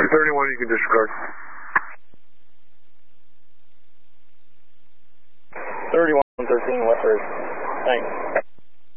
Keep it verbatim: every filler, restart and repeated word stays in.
two thirty-one, you can disregard. thirty-one thirteen, West Ridge. Thanks.